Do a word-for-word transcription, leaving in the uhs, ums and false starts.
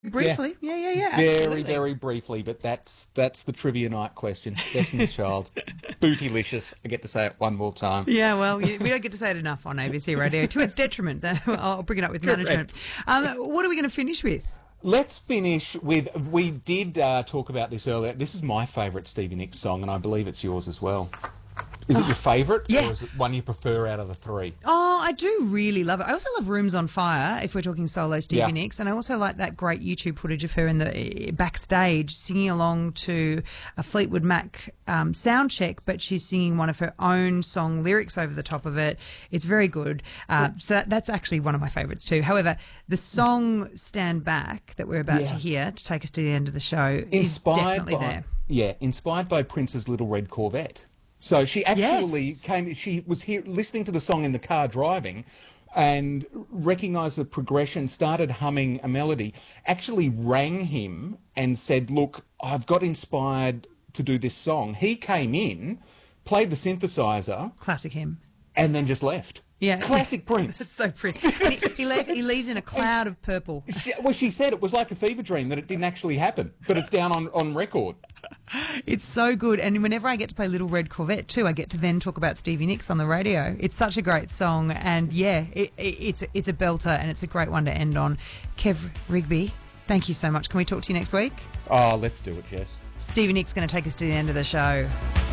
Briefly, yeah, yeah, yeah. Very, absolutely. very briefly, but that's that's the trivia night question. Destiny's Child. Bootylicious. I get to say it one more time. Yeah, well, you, we don't get to say it enough on A B C Radio, to its detriment. I'll bring it up with Correct. management. Um, what are we going to finish with? Let's finish with, we did uh, talk about this earlier. This is my favourite Stevie Nicks song, and I believe it's yours as well. Is it your favourite, yeah. or is it one you prefer out of the three? Oh, I do really love it. I also love Rooms on Fire, if we're talking solo Stevie Yeah. Nicks, and I also like that great YouTube footage of her in the backstage singing along to a Fleetwood Mac um, sound check, but she's singing one of her own song lyrics over the top of it. It's very good. Uh, so that, that's actually one of my favourites too. However, the song Stand Back that we're about Yeah. to hear to take us to the end of the show Inspired is definitely by, there. Yeah, inspired by Prince's Little Red Corvette. So she actually Yes. came, she was here listening to the song in the car driving and recognised the progression, started humming a melody, actually rang him and said, look, I've got inspired to do this song. He came in, played the synthesizer, Classic hymn. and then just left. Yeah. Classic It's Prince. so pretty. And he, he, left, he leaves in a cloud of purple. She, well, she said it was like a fever dream, that it didn't actually happen, but it's down on, on record. It's so good. And whenever I get to play Little Red Corvette too, I get to then talk about Stevie Nicks on the radio. It's such a great song. And yeah, it, it, it's, it's a belter and it's a great one to end on. Kev Rigby, thank you so much. Can we talk to you next week? Oh, let's do it, Jess. Stevie Nicks going to take us to the end of the show.